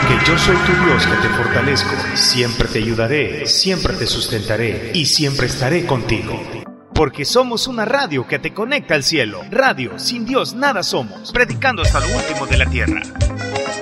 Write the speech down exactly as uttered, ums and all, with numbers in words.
Que yo soy tu Dios que te fortalezco, siempre te ayudaré, siempre te sustentaré y siempre estaré contigo. Porque somos una radio que te conecta al cielo. Radio, sin Dios nada somos, predicando hasta lo último de la tierra.